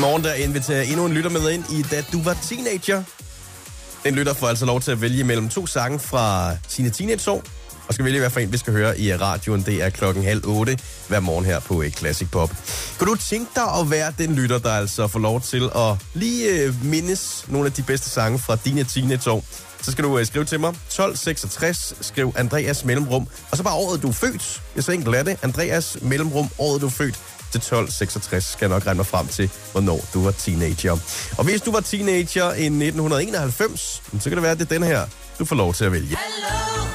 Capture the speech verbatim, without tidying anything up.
Morgen der inviterer endnu en lytter med ind i Da du var teenager. Den lytter får altså lov til at vælge mellem to sange fra sine teenageår, og skal vælge, hvad for en vi skal høre i radioen. Det er klokken halv otte hver morgen her på Classic Pop. Kan du tænke dig at være den lytter, der altså får lov til at lige mindes nogle af de bedste sange fra dine teenageår? Så skal du skrive til mig tolv seksogtres, skriv Andreas mellemrum, og så bare året, du er født. Jeg så enkelt er det. Andreas mellemrum, året, du er født. Til tolv seksogtres skal jeg nok regne mig frem til, hvornår du var teenager. Og hvis du var teenager i nitten enoghalvfems, så kan det være, at det er den her, du får lov til at vælge. Hello.